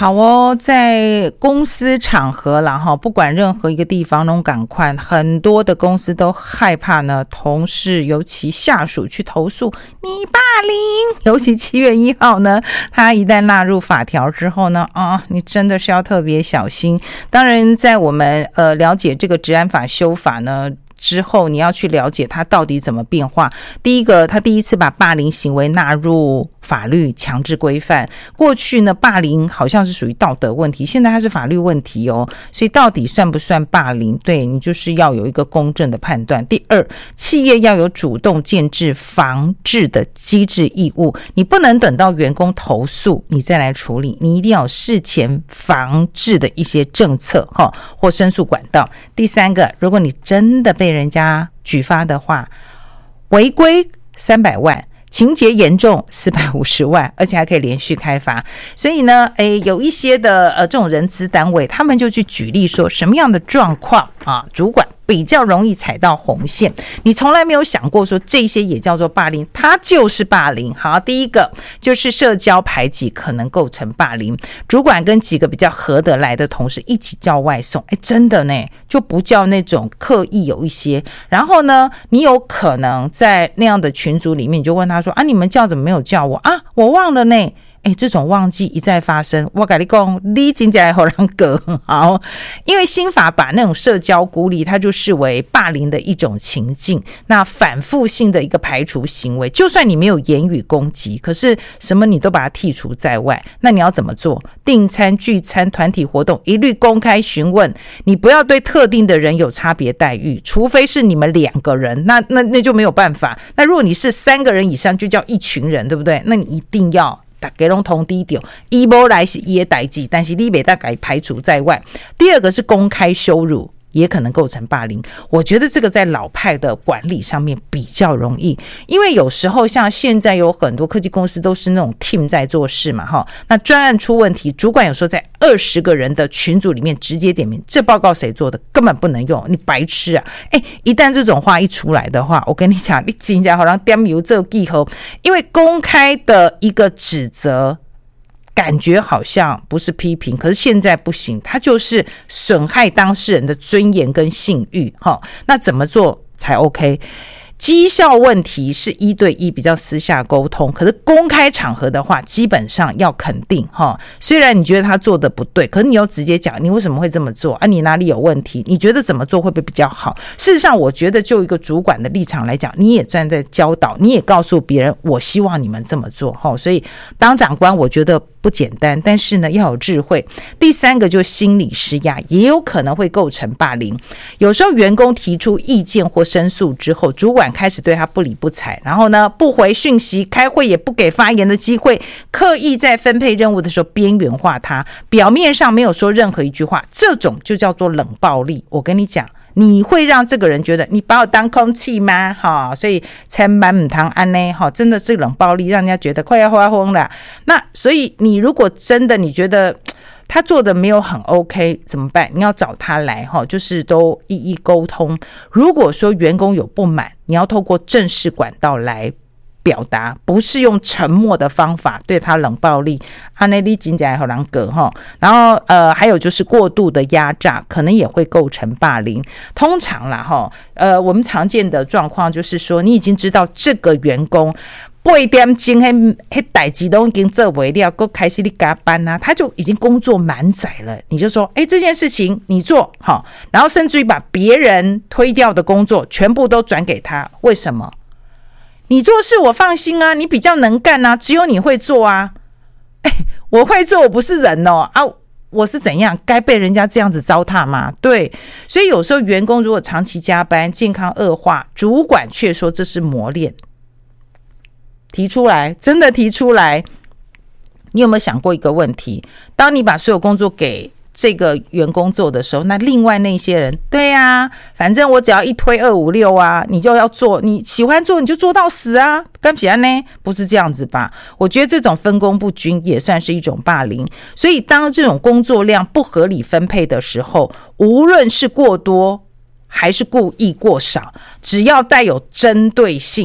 好哦，在公司场合啦哈，不管任何一个地方都赶快，很多的公司都害怕呢，同事尤其下属去投诉你霸凌。尤其7月1号呢，他一旦纳入法条之后呢，你真的是要特别小心。当然，在我们了解这个治安法修法呢之后，你要去了解它到底怎么变化。第一个，他第一次把霸凌行为纳入法律强制规范。过去呢，霸凌好像是属于道德问题，现在它是法律问题哦。所以到底算不算霸凌？对，你就是要有一个公正的判断。第二，企业要有主动建制防治的机制义务，你不能等到员工投诉你再来处理，你一定要有事前防治的一些政策或申诉管道。第三个，如果你真的被人家举发的话，违规300万，情节严重450万，而且还可以连续开罚。所以呢，有一些的这种人资单位，他们就去举例说什么样的状况主管比较容易踩到红线。你从来没有想过说这些也叫做霸凌，它就是霸凌。好，第一个就是社交排挤可能构成霸凌，主管跟几个比较合得来的同事一起叫外送，真的呢，就不叫那种刻意有一些。然后呢，你有可能在那样的群组里面，你就问他说你们叫怎么没有叫我我忘了呢。这种忘记一再发生，我跟你说，你真的要让人隔好，因为新法把那种社交孤立，它就视为霸凌的一种情境，那反复性的一个排除行为，就算你没有言语攻击，可是什么你都把它剔除在外，那你要怎么做？订餐、聚餐、团体活动一律公开询问，你不要对特定的人有差别待遇，除非是你们2个人，那就没有办法。那如果你是3个人以上，就叫一群人，对不对？那你一定要大家都同低调，伊无来是伊的代志，但是你别大概排除在外。第二个是公开羞辱，也可能构成霸凌。我觉得这个在老派的管理上面比较容易，因为有时候像现在有很多科技公司都是那种 team 在做事嘛，那专案出问题，主管有时候在20个人的群组里面直接点名，这报告谁做的根本不能用，你白痴啊！一旦这种话一出来的话，我跟你讲，你真的好像点油这记号，因为公开的一个指责感觉好像不是批评，可是现在不行，它就是损害当事人的尊严跟信誉。那怎么做才 OK？绩效问题是1对1比较私下沟通，可是公开场合的话基本上要肯定虽然你觉得他做的不对，可是你要直接讲你为什么会这么做你哪里有问题，你觉得怎么做会不会比较好。事实上我觉得就一个主管的立场来讲，你也站在教导，你也告诉别人我希望你们这么做所以当长官我觉得不简单，但是呢要有智慧。第三个就是心理施压，也有可能会构成霸凌。有时候员工提出意见或申诉之后，主管开始对他不理不睬，然后呢不回讯息，开会也不给发言的机会，刻意在分配任务的时候边缘化他，表面上没有说任何一句话，这种就叫做冷暴力。我跟你讲，你会让这个人觉得你把我当空气吗？所以千万不能这样，真的是冷暴力，让人家觉得快要发疯了。那所以你如果真的你觉得他做的没有很 OK 怎么办？你要找他来就是都一一沟通。如果说员工有不满，你要透过正式管道来表达，不是用沉默的方法对他冷暴力，你真的很难割然后还有就是过度的压榨，可能也会构成霸凌。通常啦我们常见的状况就是说，你已经知道这个员工8点钟那代志都已经做不了，又开始你加班他就已经工作满载了，你就说这件事情你做然后甚至于把别人推掉的工作全部都转给他。为什么？你做事我放心你比较能干只有你会做我会做，我不是人我是怎样该被人家这样子糟蹋吗？对，所以有时候员工如果长期加班，健康恶化，主管却说这是磨练，提出来，真的提出来。你有没有想过一个问题？当你把所有工作给这个员工做的时候，那另外那些人，对啊，反正我只要一推256你就要做，你喜欢做你就做到死干什么呢？不是这样子吧？我觉得这种分工不均也算是一种霸凌。所以当这种工作量不合理分配的时候，无论是过多还是故意过少，只要带有针对性，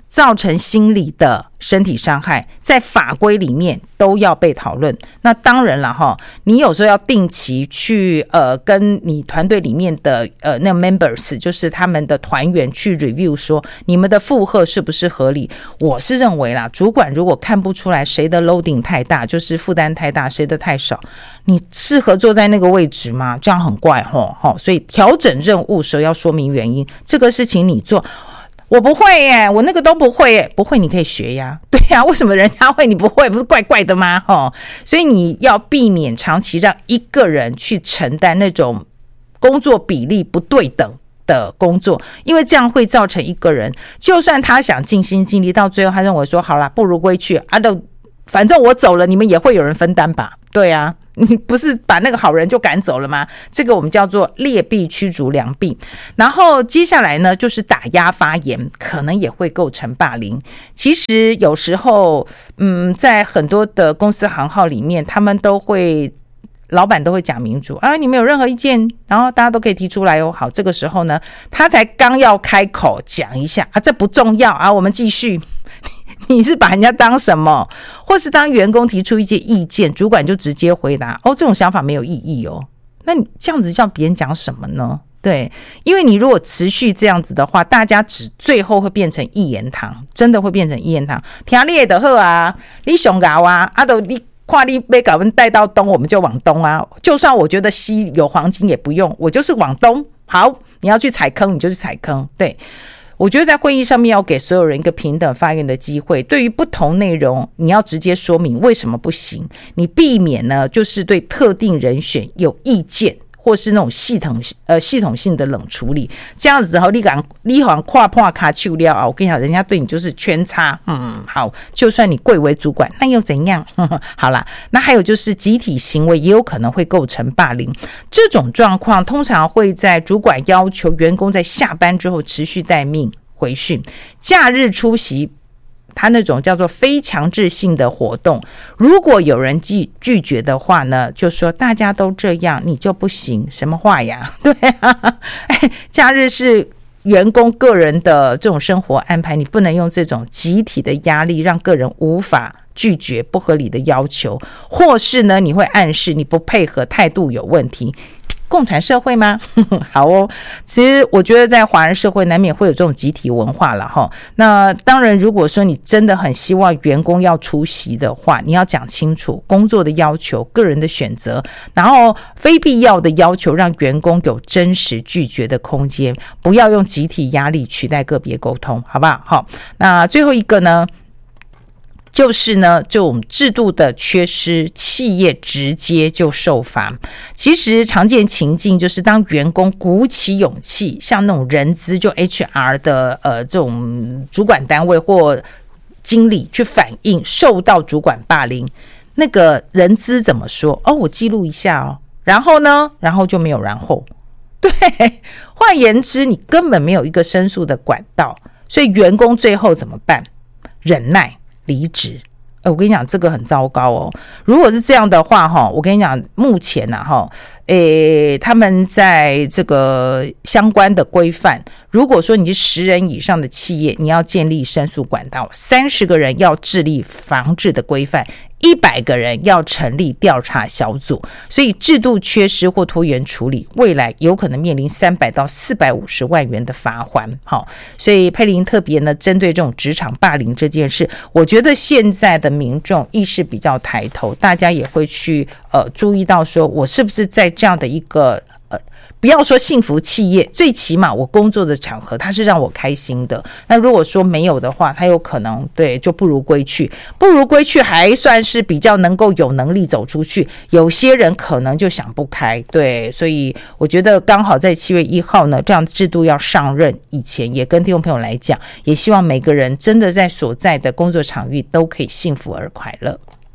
造成心理的身体伤害，在法规里面都要被讨论。那当然了哈，你有时候要定期去跟你团队里面的那 members， 就是他们的团员去 review 说你们的负荷是不是合理。我是认为啦，主管如果看不出来谁的 loading 太大，就是负担太大，谁的太少，你适合坐在那个位置吗？这样很怪齁。所以调整任务时候要说明原因，这个事情你做。我不会耶，我那个都不会耶。不会你可以学呀，对呀，为什么人家会你不会，不是怪怪的吗？所以你要避免长期让一个人去承担那种工作比例不对等的工作，因为这样会造成一个人就算他想尽心尽力，到最后他认为说好啦，不如归去啊，反正我走了，你们也会有人分担吧？对啊，你不是把那个好人就赶走了吗？这个我们叫做劣币驱逐良币。然后接下来呢，就是打压发言，可能也会构成霸凌。其实有时候，在很多的公司行号里面，他们老板都会讲民主啊，你们有任何意见，然后大家都可以提出来哦。好，这个时候呢，他才刚要开口讲一下啊，这不重要啊，我们继续。你是把人家当什么？或是当员工提出一些意见，主管就直接回答哦，这种想法没有意义哦。那你这样子叫别人讲什么呢？对，因为你如果持续这样子的话，大家最后会变成一言堂，真的会变成一言堂。听你的就好啊，你上高啊，你看你被搞们带到东，我们就往东啊。就算我觉得西有黄金也不用，我就是往东。好，你要去踩坑你就去踩坑，对。我觉得在会议上面要给所有人一个平等发言的机会，对于不同内容你要直接说明为什么不行，你避免呢就是对特定人选有意见或是那种系统性的冷处理，这样子之后你好像跨破卡去了啊，我跟你讲，人家对你就是圈叉，好，就算你贵为主管，那又怎样？好啦，那还有就是集体行为也有可能会构成霸凌，这种状况通常会在主管要求员工在下班之后持续待命回训，假日出席他那种叫做非强制性的活动，如果有人拒绝的话呢，就说大家都这样你就不行，什么话呀？对啊，假日是员工个人的这种生活安排，你不能用这种集体的压力让个人无法拒绝不合理的要求，或是呢你会暗示你不配合，态度有问题。共产社会吗？好哦，其实我觉得在华人社会难免会有这种集体文化了齁。那当然，如果说你真的很希望员工要出席的话，你要讲清楚工作的要求、个人的选择，然后非必要的要求让员工有真实拒绝的空间，不要用集体压力取代个别沟通，好不好？好，那最后一个呢？就是呢，这种制度的缺失，企业直接就受罚。其实常见情境就是当员工鼓起勇气，像那种人资就 HR 的这种主管单位或经理去反映受到主管霸凌，那个人资怎么说？哦，我记录一下哦，然后呢，然后就没有然后。对，换言之，你根本没有一个申诉的管道，所以员工最后怎么办？忍耐。离职，我跟你讲，这个很糟糕哦。如果是这样的话，我跟你讲，目前他们在这个相关的规范，如果说你是10人以上的企业，你要建立申诉管道；30个人要致力防治的规范；100个人要成立调查小组。所以制度缺失或拖延处理，未来有可能面临300到450万元的罚锾。好，所以佩玲特别呢，针对这种职场霸凌这件事，我觉得现在的民众意识比较抬头，大家也会去注意到说，我是不是在这样的一个不要说幸福企业，最起码我工作的场合它是让我开心的。那如果说没有的话，它有可能对就不如归去，不如归去还算是比较能够有能力走出去，有些人可能就想不开。对，所以我觉得刚好在7月1号呢，这样的制度要上任以前，也跟听众朋友来讲，也希望每个人真的在所在的工作场域都可以幸福而快乐。